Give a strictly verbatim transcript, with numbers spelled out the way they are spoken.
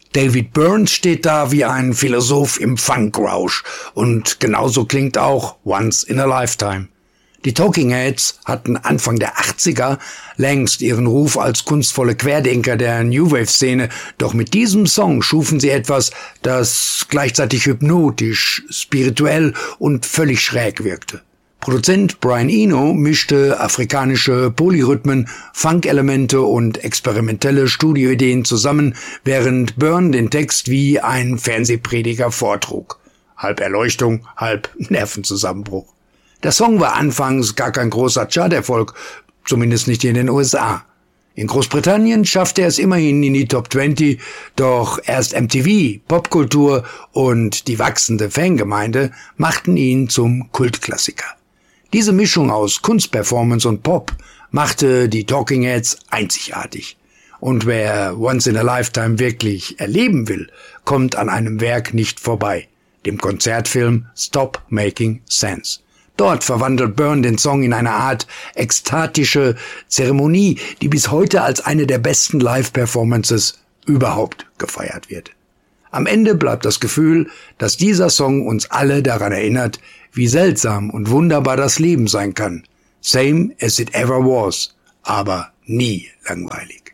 David Byrne steht da wie ein Philosoph im Funkrausch und genauso klingt auch Once in a Lifetime. Die Talking Heads hatten Anfang der achtziger längst ihren Ruf als kunstvolle Querdenker der New Wave Szene, doch mit diesem Song schufen sie etwas, das gleichzeitig hypnotisch, spirituell und völlig schräg wirkte. Produzent Brian Eno mischte afrikanische Polyrhythmen, Funk-Elemente und experimentelle Studioideen zusammen, während Byrne den Text wie ein Fernsehprediger vortrug. Halb Erleuchtung, halb Nervenzusammenbruch. Der Song war anfangs gar kein großer Charterfolg, zumindest nicht in den U S A. In Großbritannien schaffte er es immerhin in die Top zwanzig, doch erst M T V, Popkultur und die wachsende Fangemeinde machten ihn zum Kultklassiker. Diese Mischung aus Kunstperformance und Pop machte die Talking Heads einzigartig. Und wer Once in a Lifetime wirklich erleben will, kommt an einem Werk nicht vorbei, dem Konzertfilm Stop Making Sense. Dort verwandelt Byrne den Song in eine Art ekstatische Zeremonie, die bis heute als eine der besten Live-Performances überhaupt gefeiert wird. Am Ende bleibt das Gefühl, dass dieser Song uns alle daran erinnert, wie seltsam und wunderbar das Leben sein kann. Same as it ever was, aber nie langweilig.